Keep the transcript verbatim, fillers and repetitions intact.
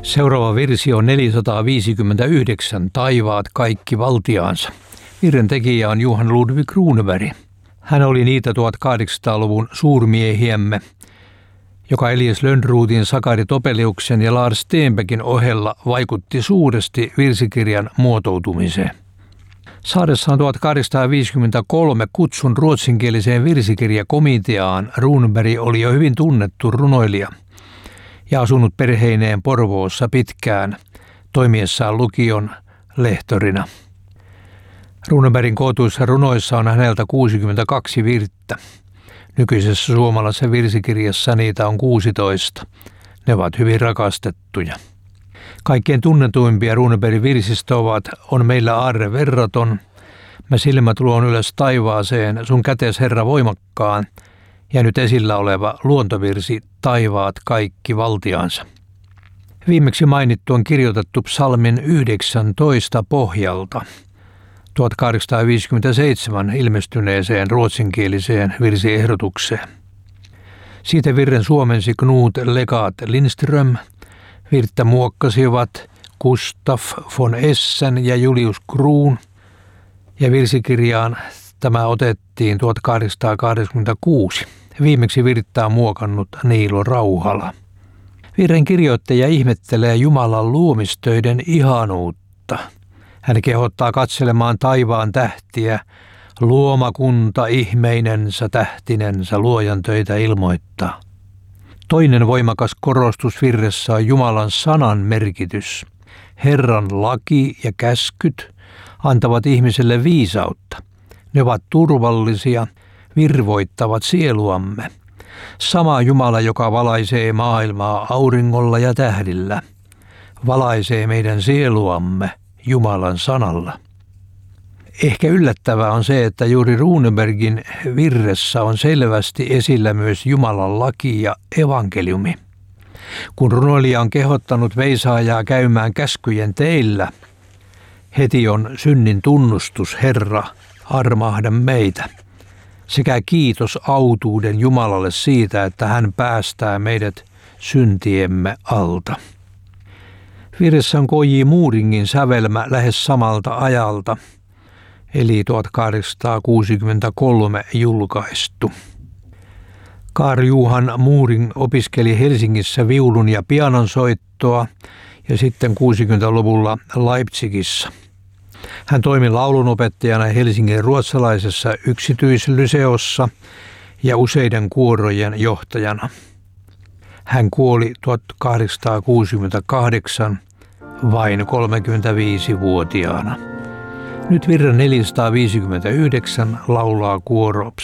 Seuraava virsi on neljäsataaviisikymmentäyhdeksän, Taivaat kaikki valtiaansa. Virren tekijä on Johan Ludvig Runeberg. Hän oli niitä tuhatkahdeksansataaluvun suurmiehiämme, joka Elias Lönnrotin, Sakari Topeliuksen ja Lars Stenbeckin ohella vaikutti suuresti virsikirjan muotoutumiseen. Saadessaan tuhatkahdeksansataaviisikymmentäkolme kutsun ruotsinkieliseen virsikirjakomiteaan Runeberg oli jo hyvin tunnettu runoilija ja asunut perheineen Porvoossa pitkään toimiessaan lukion lehtorina. Runebergin kootuissa runoissa on häneltä kuusikymmentäkaksi virttä. Nykyisessä suomalaisessa virsikirjassa niitä on kuusitoista. Ne ovat hyvin rakastettuja. Kaikkein tunnetuimpia Runebergin virsistä ovat On meillä aarre verraton, Mä silmät luon ylös taivaaseen, Sun kätes Herra voimakkaan ja nyt esillä oleva luontovirsi Taivaat kaikki valtiaansa. Viimeksi mainittu on kirjoitettu psalmin yhdeksäntoista pohjalta tuhatkahdeksansataaviisikymmentäseitsemän ilmestyneeseen ruotsinkieliseen virsiehdotukseen. Siitä virren suomensi Knut Legat Lindström. Virttä muokkasivat Gustaf von Essen ja Julius Kruun, ja virsikirjaan tämä otettiin tuhatkahdeksansataakahdeksankymmentäkuusi. Viimeksi virttä on muokannut Niilo Rauhala. Virren kirjoittaja ihmettelee Jumalan luomistöiden ihanuutta. Hän kehottaa katselemaan taivaan tähtiä, luomakunta ihmeinensä tähtinensä luojan töitä ilmoittaa. Toinen voimakas korostus virressä on Jumalan sanan merkitys. Herran laki ja käskyt antavat ihmiselle viisautta. Ne ovat turvallisia, virvoittavat sieluamme. Sama Jumala, joka valaisee maailmaa auringolla ja tähdillä, valaisee meidän sieluamme Jumalan sanalla. Ehkä yllättävää on se, että juuri Runebergin virressä on selvästi esillä myös Jumalan laki ja evankeliumi. Kun runoilija on kehottanut veisaajaa käymään käskyjen teillä, heti on synnin tunnustus, Herra, armahda meitä, sekä kiitos autuuden Jumalalle siitä, että hän päästää meidät syntiemme alta. Virressä on K J Mooringin sävelmä lähes samalta ajalta, eli tuhatkahdeksansataakuusikymmentäkolme julkaistu. Carl Johan Mooring opiskeli Helsingissä viulun ja pianonsoittoa ja sitten kuusikymmentäluvulla Leipzigissä. Hän toimi laulunopettajana Helsingin ruotsalaisessa yksityislyseossa ja useiden kuorojen johtajana. Hän kuoli tuhatkahdeksansataakuusikymmentäkahdeksan vain kolmekymmentäviisivuotiaana. Nyt virren neljäsataaviisikymmentäyhdeksän laulaa kuoro